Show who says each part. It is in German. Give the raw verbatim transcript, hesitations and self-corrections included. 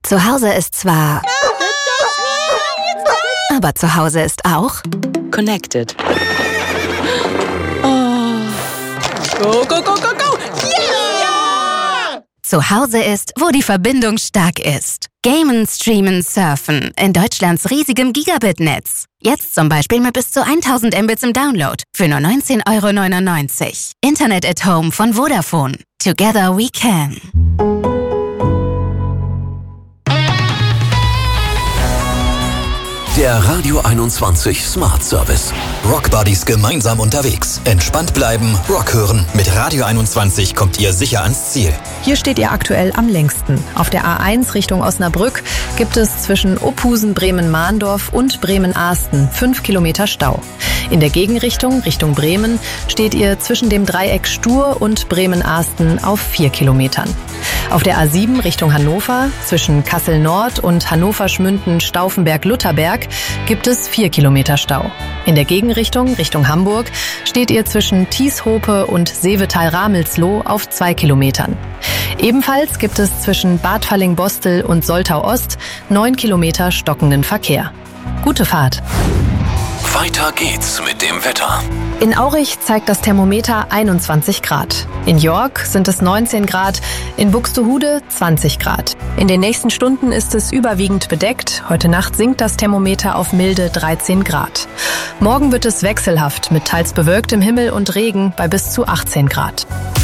Speaker 1: Zu Hause ist zwar... Aber zu Hause ist auch...
Speaker 2: Connected.
Speaker 3: Oh. Go, go, go, go, go! Yeah!
Speaker 1: Zu Hause ist, wo die Verbindung stark ist. Gamen, streamen, surfen in Deutschlands riesigem Gigabit-Netz. Jetzt zum Beispiel mit bis zu tausend Mbits im Download für nur neunzehn Euro neunundneunzig. Internet at Home von Vodafone. Together we can.
Speaker 4: Der Radio einundzwanzig Smart Service. Rock Buddies gemeinsam unterwegs. Entspannt bleiben, Rock hören. Mit Radio einundzwanzig kommt ihr sicher ans Ziel.
Speaker 5: Hier steht ihr aktuell am längsten. Auf der A eins Richtung Osnabrück gibt es zwischen Ophusen, Bremen-Mahndorf und Bremen-Ahsten fünf Kilometer Stau. In der Gegenrichtung, Richtung Bremen, steht ihr zwischen dem Dreieck Stur und Bremen-Ahsten auf vier Kilometern. Auf der A sieben Richtung Hannover, zwischen Kassel-Nord und Hannover-Schmünden-Stauffenberg-Lutherberg, gibt es vier Kilometer Stau. In der Gegenrichtung, Richtung Hamburg, steht ihr zwischen Tieshope und Seevetal-Ramelsloh auf zwei Kilometern. Ebenfalls gibt es zwischen Bad Falling-Bostel und Soltau-Ost neun Kilometer stockenden Verkehr. Gute Fahrt!
Speaker 4: Weiter geht's mit dem Wetter.
Speaker 5: In Aurich zeigt das Thermometer einundzwanzig Grad. In York sind es neunzehn Grad, in Buxtehude zwanzig Grad. In den nächsten Stunden ist es überwiegend bedeckt. Heute Nacht sinkt das Thermometer auf milde dreizehn Grad. Morgen wird es wechselhaft mit teils bewölktem Himmel und Regen bei bis zu achtzehn Grad.